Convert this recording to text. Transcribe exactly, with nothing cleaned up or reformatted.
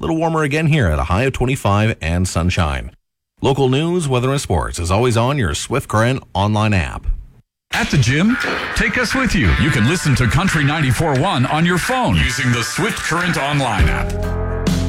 little warmer again here at a high of twenty-five and sunshine. Local news, weather, and sports is always on your Swift Current online app. At the gym, take us with you. You can listen to Country ninety-four point one on your phone using the Swift Current online app.